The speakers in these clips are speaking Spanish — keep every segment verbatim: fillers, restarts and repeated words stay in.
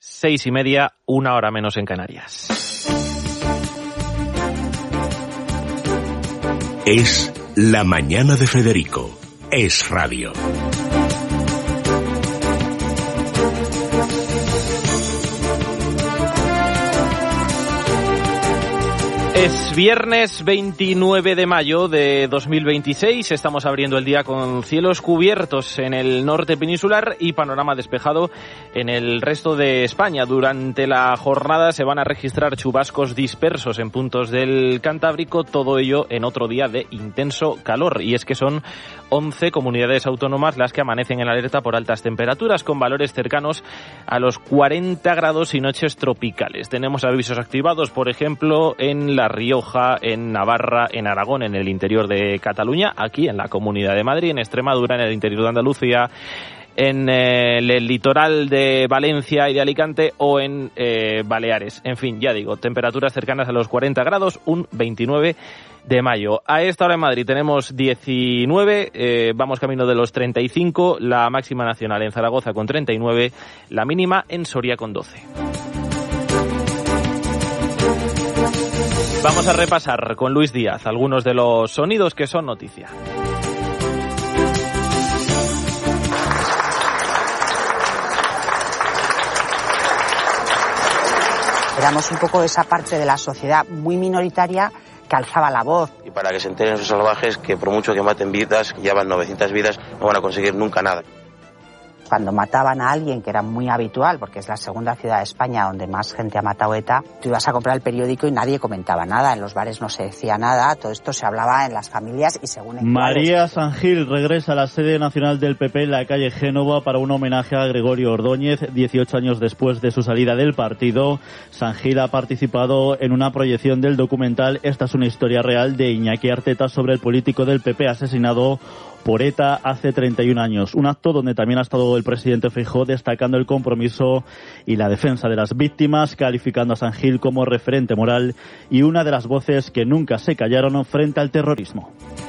Seis y media, una hora menos en Canarias. Es la mañana de Federico. Es radio. Es viernes veintinueve de mayo de dos mil veintiséis, estamos abriendo el día con cielos cubiertos en el norte peninsular y panorama despejado en el resto de España. Durante la jornada se van a registrar chubascos dispersos en puntos del Cantábrico, todo ello en otro día de intenso calor. Y es que son once comunidades autónomas las que amanecen en alerta por altas temperaturas, con valores cercanos a los cuarenta grados y noches tropicales. Tenemos avisos activados, por ejemplo, en La Rioja, en Navarra, en Aragón, en el interior de Cataluña, aquí en la Comunidad de Madrid, en Extremadura, en el interior de Andalucía, en eh, el litoral de Valencia y de Alicante o en eh, Baleares. En fin, ya digo, temperaturas cercanas a los cuarenta grados, un veintinueve de mayo. A esta hora en Madrid tenemos diecinueve, eh, vamos camino de los treinta y cinco, la máxima nacional en Zaragoza con treinta y nueve, la mínima en Soria con doce. Vamos a repasar con Luis Díaz algunos de los sonidos que son noticia. Éramos un poco esa parte de la sociedad muy minoritaria que alzaba la voz. Y para que se enteren esos salvajes que por mucho que maten vidas, que llevan novecientas vidas, no van a conseguir nunca nada. Cuando mataban a alguien, que era muy habitual, porque es la segunda ciudad de España donde más gente ha matado ETA, tú ibas a comprar el periódico y nadie comentaba nada, en los bares no se decía nada, todo esto se hablaba en las familias y según... María San Gil regresa a la sede nacional del P P en la calle Génova para un homenaje a Gregorio Ordóñez, dieciocho años después de su salida del partido. San Gil ha participado en una proyección del documental Esta es una historia real de Iñaki Arteta sobre el político del P P asesinado por ETA hace treinta y un años. Un acto donde también ha estado el presidente Feijóo destacando el compromiso y la defensa de las víctimas, calificando a San Gil como referente moral y una de las voces que nunca se callaron frente al terrorismo.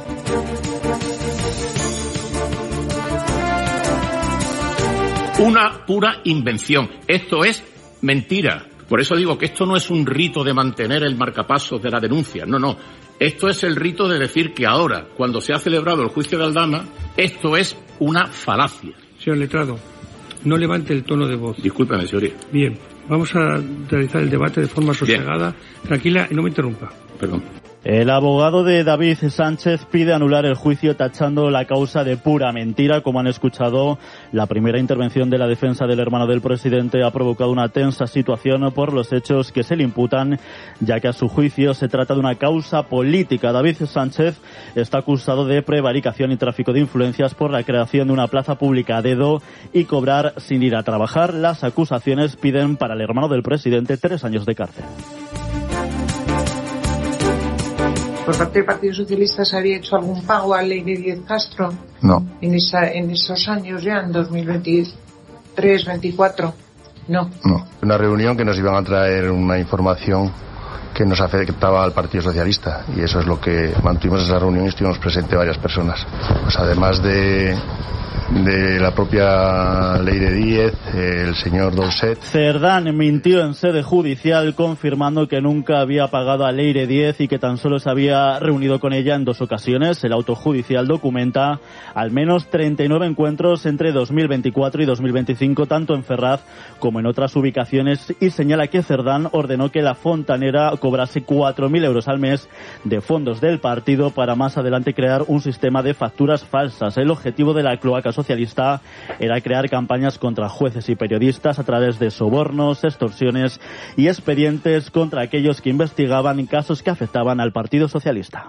Una pura invención. Esto es mentira. Por eso digo que esto no es un rito de mantener el marcapasos de la denuncia. No, no. Esto es el rito de decir que ahora, cuando se ha celebrado el juicio de Aldama, esto es una falacia. Señor letrado, no levante el tono de voz. Discúlpeme, señoría. Bien, vamos a realizar el debate de forma sosegada, Bien. tranquila y no me interrumpa. Perdón. El abogado de David Sánchez pide anular el juicio tachando la causa de pura mentira. Como han escuchado, la primera intervención de la defensa del hermano del presidente ha provocado una tensa situación por los hechos que se le imputan, ya que a su juicio se trata de una causa política. David Sánchez está acusado de prevaricación y tráfico de influencias por la creación de una plaza pública a dedo y cobrar sin ir a trabajar. Las acusaciones piden para el hermano del presidente tres años de cárcel. ¿Por parte del Partido Socialista se había hecho algún pago a Leire Díez Castro? No. En, esa, en esos años ya, en dos mil veintitrés, veinticuatro, no. No. Una reunión que nos iban a traer una información que nos afectaba al Partido Socialista y eso es lo que mantuvimos esa reunión y estuvimos presentes varias personas. Pues además de... de la propia Leire Díez, el señor Dolcet. Cerdán mintió en sede judicial confirmando que nunca había pagado a Leire Díez y que tan solo se había reunido con ella en dos ocasiones. El auto judicial documenta al menos treinta y nueve encuentros entre dos mil veinticuatro y dos mil veinticinco, tanto en Ferraz como en otras ubicaciones, y señala que Cerdán ordenó que la fontanera cobrase cuatro mil euros al mes de fondos del partido para más adelante crear un sistema de facturas falsas. El objetivo de la cloaca socialista era crear campañas contra jueces y periodistas a través de sobornos, extorsiones y expedientes contra aquellos que investigaban casos que afectaban al Partido Socialista.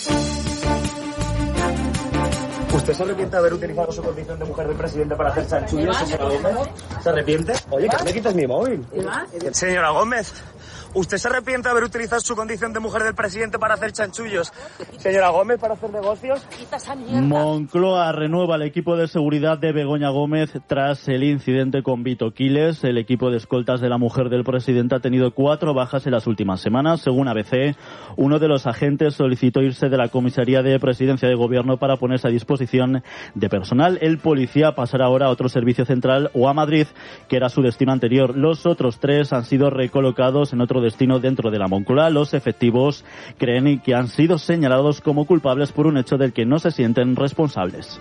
¿Usted se arrepiente de haber utilizado su condición de mujer del presidente para hacer chanchullos, señora Gómez? ¿Se arrepiente? Oye, que me quitas mi móvil. Señora Gómez, ¿Usted se arrepiente de haber utilizado su condición de mujer del presidente para hacer chanchullos? Señora Gómez, ¿para hacer negocios? Moncloa renueva el equipo de seguridad de Begoña Gómez tras el incidente con Vito Quiles. El equipo de escoltas de la mujer del presidente ha tenido cuatro bajas en las últimas semanas. Según A B C, uno de los agentes solicitó irse de la comisaría de presidencia de gobierno para ponerse a disposición de personal. El policía pasará ahora a otro servicio central o a Madrid, que era su destino anterior. Los otros tres han sido recolocados en otro destino dentro de la Moncloa. Los efectivos creen que han sido señalados como culpables por un hecho del que no se sienten responsables.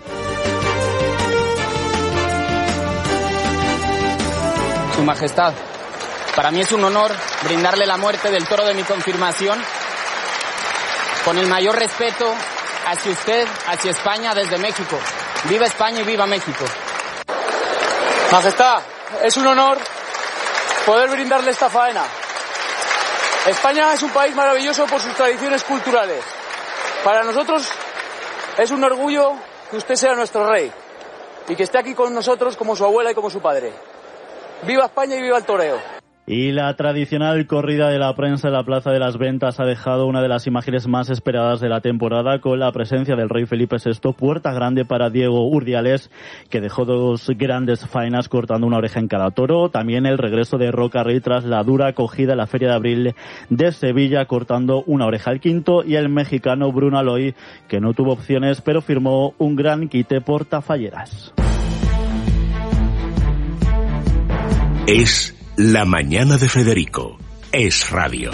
Su Majestad, para mí es un honor brindarle la muerte del toro de mi confirmación con el mayor respeto hacia usted, hacia España desde México. ¡Viva España y viva México! Majestad, es un honor poder brindarle esta faena. España es un país maravilloso por sus tradiciones culturales. Para nosotros es un orgullo que usted sea nuestro rey y que esté aquí con nosotros como su abuela y como su padre. ¡Viva España y viva el toreo! Y la tradicional corrida de la prensa en la Plaza de las Ventas ha dejado una de las imágenes más esperadas de la temporada, con la presencia del rey Felipe sexto, puerta grande para Diego Urdiales, que dejó dos grandes faenas cortando una oreja en cada toro. También el regreso de Roca Rey tras la dura acogida en la Feria de Abril de Sevilla, cortando una oreja al quinto, y el mexicano Bruno Aloy, que no tuvo opciones pero firmó un gran quite por Tafalleras. Es La Mañana de Federico. Es radio.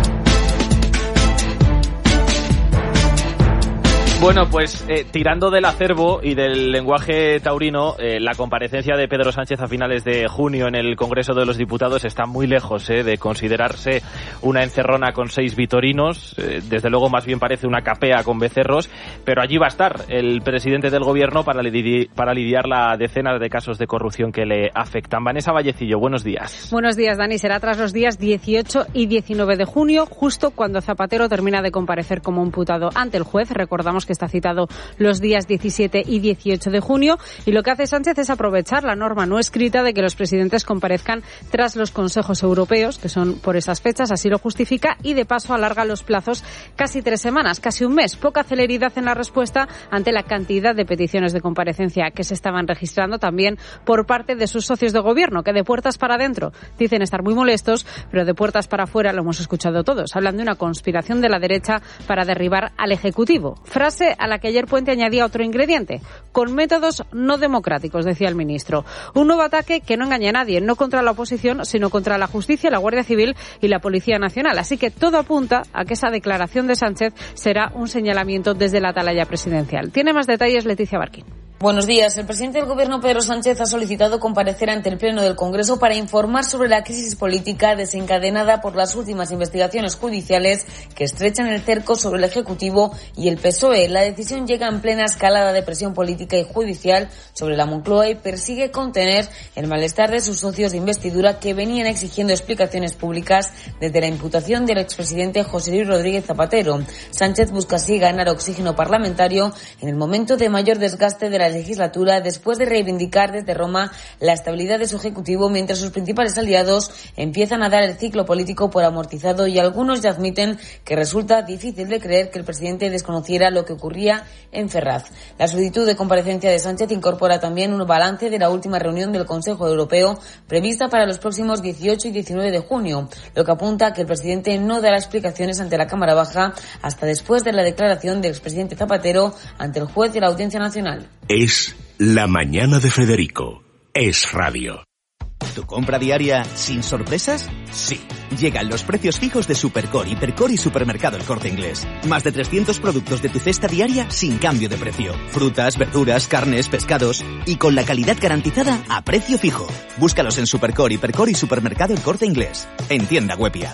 Bueno, pues eh, tirando del acervo y del lenguaje taurino, eh, la comparecencia de Pedro Sánchez a finales de junio en el Congreso de los Diputados está muy lejos eh, de considerarse una encerrona con seis vitorinos. Eh, desde luego más bien parece una capea con becerros, pero allí va a estar el presidente del Gobierno para, lidi- para lidiar la decena de casos de corrupción que le afectan. Vanessa Vallecillo, buenos días. Buenos días, Dani. Será tras los días dieciocho y diecinueve de junio, justo cuando Zapatero termina de comparecer como imputado ante el juez. Recordamos que está citado los días diecisiete y dieciocho de junio, y lo que hace Sánchez es aprovechar la norma no escrita de que los presidentes comparezcan tras los consejos europeos, que son por esas fechas, así lo justifica, y de paso alarga los plazos casi tres semanas, casi un mes. Poca celeridad en la respuesta ante la cantidad de peticiones de comparecencia que se estaban registrando también por parte de sus socios de gobierno, que de puertas para adentro dicen estar muy molestos, pero de puertas para afuera lo hemos escuchado todos. Hablan de una conspiración de la derecha para derribar al Ejecutivo. Frase a la que ayer Puente añadía otro ingrediente: con métodos no democráticos, decía el ministro. Un nuevo ataque que no engaña a nadie, no contra la oposición, sino contra la justicia, la Guardia Civil y la Policía Nacional. Así que todo apunta a que esa declaración de Sánchez será un señalamiento desde la atalaya presidencial. Tiene más detalles Leticia Barquín. Buenos días. El presidente del Gobierno, Pedro Sánchez, ha solicitado comparecer ante el Pleno del Congreso para informar sobre la crisis política desencadenada por las últimas investigaciones judiciales que estrechan el cerco sobre el Ejecutivo y el P S O E. La decisión llega en plena escalada de presión política y judicial sobre la Moncloa y persigue contener el malestar de sus socios de investidura, que venían exigiendo explicaciones públicas desde la imputación del expresidente José Luis Rodríguez Zapatero. Sánchez busca así ganar oxígeno parlamentario en el momento de mayor desgaste de la legislatura, después de reivindicar desde Roma la estabilidad de su ejecutivo, mientras sus principales aliados empiezan a dar el ciclo político por amortizado, y algunos ya admiten que resulta difícil de creer que el presidente desconociera lo que ocurría en Ferraz. La solicitud de comparecencia de Sánchez incorpora también un balance de la última reunión del Consejo Europeo prevista para los próximos dieciocho y diecinueve de junio, lo que apunta a que el presidente no dará explicaciones ante la Cámara Baja hasta después de la declaración del expresidente Zapatero ante el juez de la Audiencia Nacional. Es La Mañana de Federico. Es radio. ¿Tu compra diaria sin sorpresas? Sí. Llegan los precios fijos de Supercore, Hipercore y Supermercado El Corte Inglés. Más de trescientos productos de tu cesta diaria sin cambio de precio. Frutas, verduras, carnes, pescados. Y con la calidad garantizada a precio fijo. Búscalos en Supercore, Hipercore y Supermercado El Corte Inglés. En tienda web y app.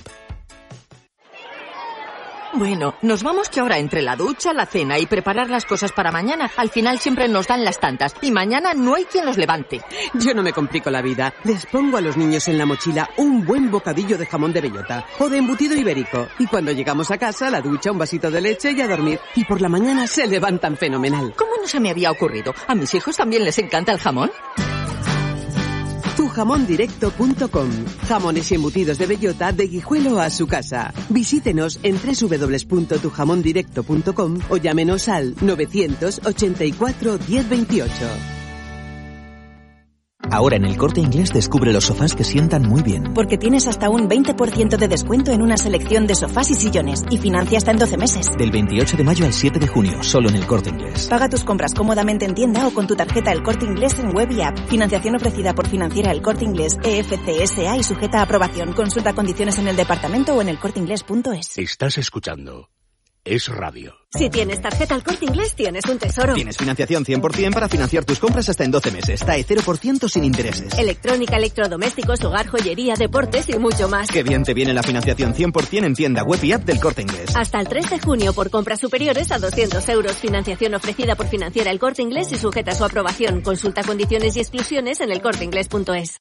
Bueno, nos vamos que ahora entre la ducha, la cena y preparar las cosas para mañana, al final siempre nos dan las tantas y mañana no hay quien los levante. Yo no me complico la vida. Les pongo a los niños en la mochila un buen bocadillo de jamón de bellota o de embutido ibérico. Y cuando llegamos a casa, la ducha, un vasito de leche y a dormir. Y por la mañana se levantan fenomenal. ¿Cómo no se me había ocurrido? ¿A mis hijos también les encanta el jamón? tu jamón directo punto com. Jamones y embutidos de bellota de Guijuelo a su casa. Visítenos en doble u doble u doble u punto tu jamón directo punto com o llámenos al novecientos ochenta y cuatro diez veintiocho. Ahora en El Corte Inglés descubre los sofás que sientan muy bien. Porque tienes hasta un veinte por ciento de descuento en una selección de sofás y sillones y financia hasta en doce meses. Del veintiocho de mayo al siete de junio, solo en El Corte Inglés. Paga tus compras cómodamente en tienda o con tu tarjeta El Corte Inglés en web y app. Financiación ofrecida por Financiera El Corte Inglés E F C S A y sujeta a aprobación. Consulta condiciones en el departamento o en el corte inglés punto es. Estás escuchando Es Radio. Si tienes tarjeta El Corte Inglés, tienes un tesoro. Tienes financiación cien por ciento para financiar tus compras hasta en doce meses. T A E cero por ciento sin intereses. Electrónica, electrodomésticos, hogar, joyería, deportes y mucho más. Qué bien te viene la financiación cien por ciento en tienda web y app del Corte Inglés. Hasta el tres de junio por compras superiores a doscientos euros. Financiación ofrecida por Financiera El Corte Inglés y sujeta a su aprobación. Consulta condiciones y exclusiones en el corte inglés punto es.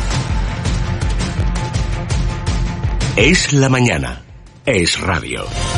Es la mañana. Es Radio.